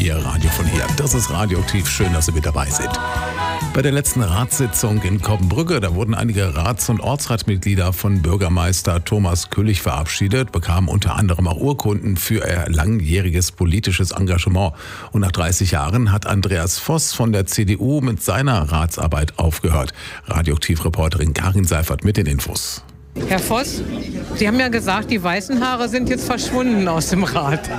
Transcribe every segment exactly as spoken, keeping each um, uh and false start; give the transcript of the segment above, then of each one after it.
Ihr Radio von hier. Das ist Radioaktiv. Schön, dass Sie mit dabei sind. Bei der letzten Ratssitzung in Coppenbrügge, da wurden einige Rats- und Ortsratsmitglieder von Bürgermeister Thomas Küllich verabschiedet, bekamen unter anderem auch Urkunden für ihr langjähriges politisches Engagement. Und nach dreißig Jahren hat Andreas Voss von der C D U mit seiner Ratsarbeit aufgehört. Radioaktiv-Reporterin Karin Seifert mit den Infos. Herr Voss, Sie haben ja gesagt, die weißen Haare sind jetzt verschwunden aus dem Rat.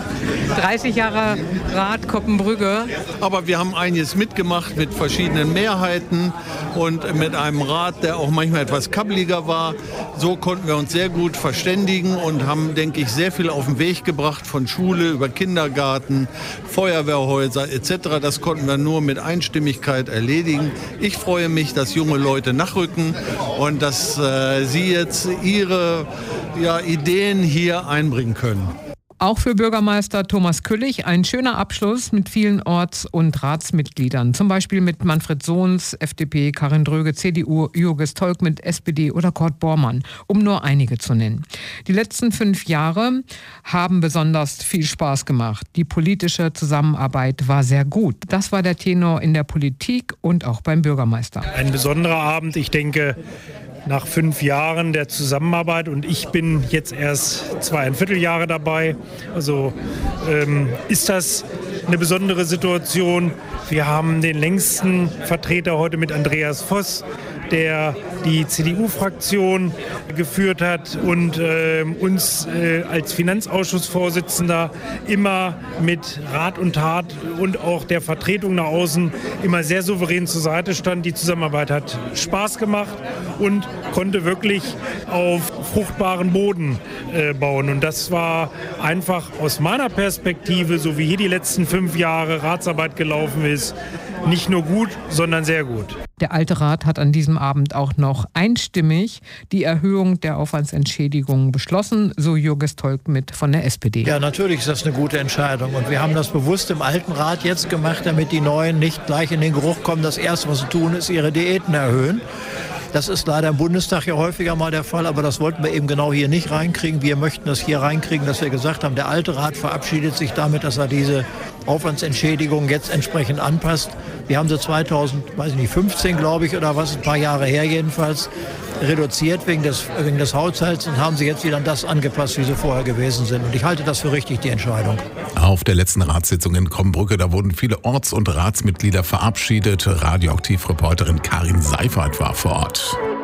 dreißig Jahre Rat Coppenbrügge. Aber wir haben einiges mitgemacht mit verschiedenen Mehrheiten und mit einem Rat, der auch manchmal etwas kabbeliger war. So konnten wir uns sehr gut verständigen und haben, denke ich, sehr viel auf den Weg gebracht, von Schule über Kindergarten, Feuerwehrhäuser et cetera. Das konnten wir nur mit Einstimmigkeit erledigen. Ich freue mich, dass junge Leute nachrücken und dass äh, sie jetzt ihre ja, Ideen hier einbringen können. Auch für Bürgermeister Thomas Küllich ein schöner Abschluss mit vielen Orts- und Ratsmitgliedern. Zum Beispiel mit Manfred Sohns, F D P, Karin Dröge, C D U, Jürges Tolk mit S P D oder Kurt Bormann, um nur einige zu nennen. Die letzten fünf Jahre haben besonders viel Spaß gemacht. Die politische Zusammenarbeit war sehr gut. Das war der Tenor in der Politik und auch beim Bürgermeister. Ein besonderer Abend, ich denke, nach fünf Jahren der Zusammenarbeit, und ich bin jetzt erst zweieinviertel Jahre dabei, also ähm, ist das eine besondere Situation. Wir haben den längsten Vertreter heute mit Andreas Voss, der die C D U-Fraktion geführt hat und äh, uns äh, als Finanzausschussvorsitzender immer mit Rat und Tat und auch der Vertretung nach außen immer sehr souverän zur Seite stand. Die Zusammenarbeit hat Spaß gemacht und konnte wirklich auf fruchtbaren Boden äh, bauen. Und das war einfach aus meiner Perspektive, so wie hier die letzten fünf Jahre Ratsarbeit gelaufen ist, nicht nur gut, sondern sehr gut. Der Alte Rat hat an diesem Abend auch noch einstimmig die Erhöhung der Aufwandsentschädigungen beschlossen, so Jürges Tolk mit von der S P D. Ja, natürlich ist das eine gute Entscheidung. Und wir haben das bewusst im Alten Rat jetzt gemacht, damit die Neuen nicht gleich in den Geruch kommen. Das Erste, was sie tun, ist ihre Diäten erhöhen. Das ist leider im Bundestag ja häufiger mal der Fall, aber das wollten wir eben genau hier nicht reinkriegen. Wir möchten das hier reinkriegen, dass wir gesagt haben, der Alte Rat verabschiedet sich damit, dass er diese Aufwandsentschädigung jetzt entsprechend anpasst. Wir haben sie zweitausendfünfzehn, glaube ich, oder was, ein paar Jahre her jedenfalls, reduziert wegen des, wegen des Haushalts und haben sie jetzt wieder an das angepasst, wie sie vorher gewesen sind. Und ich halte das für richtig, die Entscheidung. Auf der letzten Ratssitzung in Coppenbrügge, da wurden viele Orts- und Ratsmitglieder verabschiedet. Radioaktiv-Reporterin Karin Seifert war vor Ort.